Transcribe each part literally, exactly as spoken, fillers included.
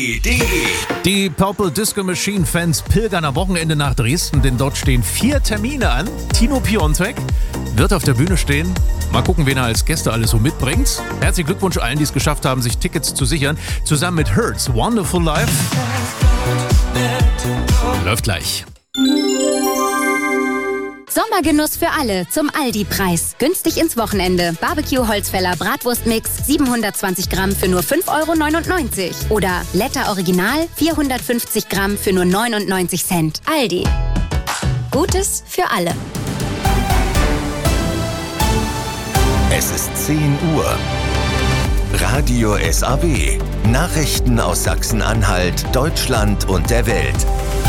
Idee. Die Purple Disco Machine Fans pilgern am Wochenende nach Dresden, denn dort stehen vier Termine an. Tino Piontek wird auf der Bühne stehen. Mal gucken, wen er als Gäste alles so mitbringt. Herzlichen Glückwunsch allen, die es geschafft haben, sich Tickets zu sichern. Zusammen mit Hurts Wonderful Life. Läuft gleich. Sommergenuss für alle zum Aldi-Preis. Günstig ins Wochenende. Barbecue-Holzfäller Bratwurstmix siebenhundertzwanzig Gramm für nur fünf Euro neunundneunzig. Oder Letter Original vierhundertfünfzig Gramm für nur neunundneunzig Cent. Aldi. Gutes für alle. Es ist zehn Uhr. Radio S A W. Nachrichten aus Sachsen-Anhalt, Deutschland und der Welt.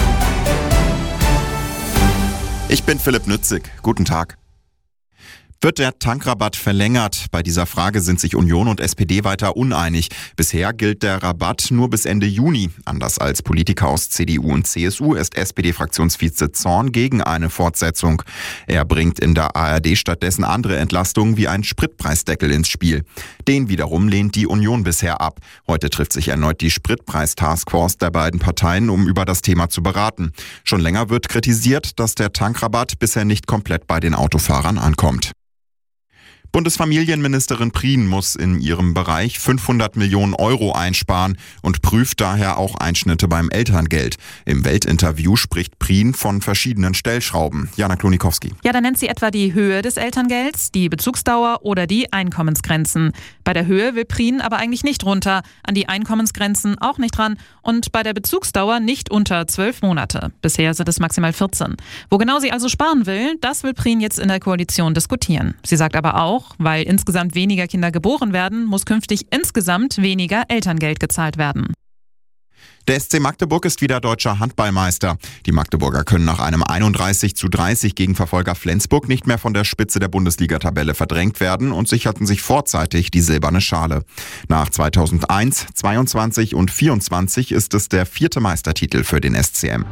Ich bin Philipp Nützig. Guten Tag. Wird der Tankrabatt verlängert? Bei dieser Frage sind sich Union und S P D weiter uneinig. Bisher gilt der Rabatt nur bis Ende Juni. Anders als Politiker aus C D U und C S U ist S P D-Fraktionsvize Zorn gegen eine Fortsetzung. Er bringt in der A R D stattdessen andere Entlastungen wie einen Spritpreisdeckel ins Spiel. Den wiederum lehnt die Union bisher ab. Heute trifft sich erneut die Spritpreis-Taskforce der beiden Parteien, um über das Thema zu beraten. Schon länger wird kritisiert, dass der Tankrabatt bisher nicht komplett bei den Autofahrern ankommt. Bundesfamilienministerin Prien muss in ihrem Bereich fünfhundert Millionen Euro einsparen und prüft daher auch Einschnitte beim Elterngeld. Im Weltinterview spricht Prien von verschiedenen Stellschrauben. Jana Klonikowski. Ja, da nennt sie etwa die Höhe des Elterngelds, die Bezugsdauer oder die Einkommensgrenzen. Bei der Höhe will Prien aber eigentlich nicht runter, an die Einkommensgrenzen auch nicht ran und bei der Bezugsdauer nicht unter zwölf Monate. Bisher sind es maximal vierzehn. Wo genau sie also sparen will, das will Prien jetzt in der Koalition diskutieren. Sie sagt aber auch, weil insgesamt weniger Kinder geboren werden, muss künftig insgesamt weniger Elterngeld gezahlt werden. Der S C Magdeburg ist wieder deutscher Handballmeister. Die Magdeburger können nach einem einunddreißig zu dreißig gegen Verfolger Flensburg nicht mehr von der Spitze der Bundesliga-Tabelle verdrängt werden und sicherten sich vorzeitig die silberne Schale. Nach zweitausendeins, zweiundzwanzig und vierundzwanzig ist es der vierte Meistertitel für den S C M.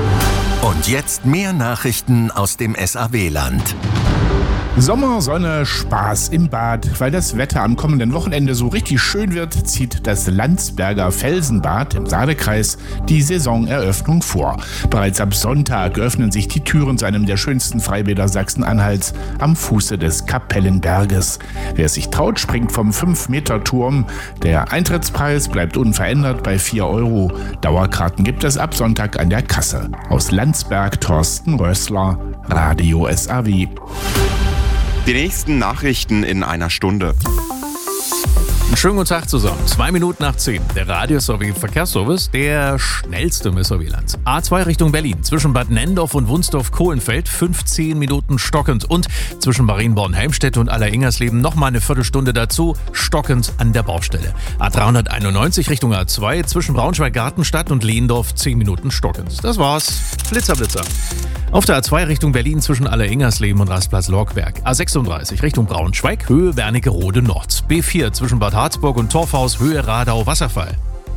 Und jetzt mehr Nachrichten aus dem S A W-Land. Sommer, Sonne, Spaß im Bad. Weil das Wetter am kommenden Wochenende so richtig schön wird, zieht das Landsberger Felsenbad im Saale-Kreis die Saisoneröffnung vor. Bereits ab Sonntag öffnen sich die Türen zu einem der schönsten Freibäder Sachsen-Anhalts am Fuße des Kapellenberges. Wer es sich traut, springt vom fünf Meter Turm. Der Eintrittspreis bleibt unverändert bei vier Euro. Dauerkarten gibt es ab Sonntag an der Kasse. Aus Landsberg, Thorsten Rössler, Radio S A W. Die nächsten Nachrichten in einer Stunde. Einen schönen guten Tag zusammen. Zwei Minuten nach zehn. Der Radio S A W Verkehrsservice, der schnellste im S A W-Land. A zwei Richtung Berlin. Zwischen Bad Nendorf und Wunsdorf-Kohlenfeld fünfzehn Minuten stockend. Und zwischen Marienborn-Helmstedt und Aller-Ingersleben nochmal eine Viertelstunde dazu stockend an der Baustelle. A dreihunderteinundneunzig Richtung A zwei. Zwischen Braunschweig-Gartenstadt und Lehndorf zehn Minuten stockend. Das war's. Blitzer, Blitzer. Auf der A zwei Richtung Berlin zwischen Aller-Ingersleben und Rastplatz Lorkberg. A sechsunddreißig Richtung Braunschweig, Höhe Wernigerode Nord. B vier zwischen Bad Harzburg und Torfhaus, Höhe Radau Wasserfall.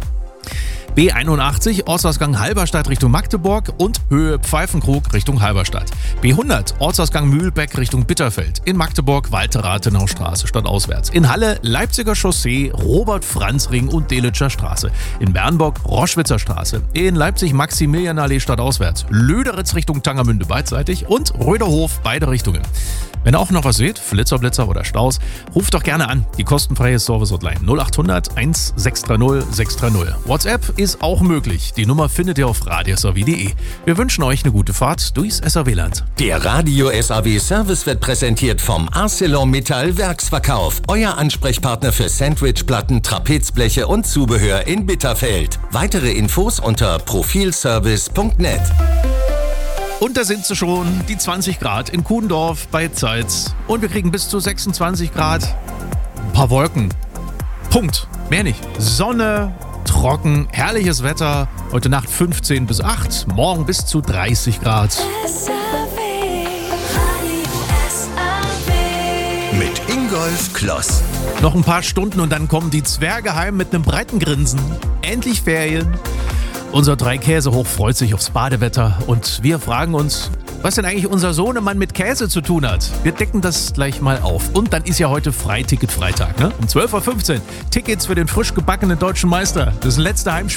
B einundachtzig Ortsausgang Halberstadt Richtung Magdeburg und Höhe Pfeifenkrug Richtung Halberstadt. B hundert Ortsausgang Mühlbeck Richtung Bitterfeld. In Magdeburg Walter-Rathenau-Straße stadtauswärts. In Halle Leipziger Chaussee, Robert-Franz-Ring und Delitscher Straße. In Bernburg Roschwitzer Straße. In Leipzig Maximilianallee stadtauswärts. Löderitz Richtung Tangermünde beidseitig und Röderhof beide Richtungen. Wenn ihr auch noch was seht, Flitzer, Blitzer oder Staus, ruft doch gerne an. Die kostenfreie Service-Hotline null achthundert eins sechs drei null sechs drei null. WhatsApp ist auch möglich. Die Nummer findet ihr auf radio s a w punkt d e. Wir wünschen euch eine gute Fahrt durchs S A W-Land. Der Radio S A W Service wird präsentiert vom ArcelorMittal Werksverkauf. Euer Ansprechpartner für Sandwichplatten, Trapezbleche und Zubehör in Bitterfeld. Weitere Infos unter profilservice punkt net. Und da sind sie schon, die zwanzig Grad in Kuhendorf bei Zeitz. Und wir kriegen bis zu sechsundzwanzig Grad. Ein paar Wolken. Punkt. Mehr nicht. Sonne, trocken, herrliches Wetter. Heute Nacht fünfzehn bis acht, morgen bis zu dreißig Grad. Mit Ingolf Kloss. Noch ein paar Stunden und dann kommen die Zwerge heim mit einem breiten Grinsen. Endlich Ferien. Unser Drei-Käse-Hoch freut sich aufs Badewetter und wir fragen uns, was denn eigentlich unser Sohnemann mit Käse zu tun hat. Wir decken das gleich mal auf. Und dann ist ja heute Freiticket-Freitag, ne? Um zwölf Uhr fünfzehn. Tickets für den frisch gebackenen deutschen Meister. Das letzte Heimspiel.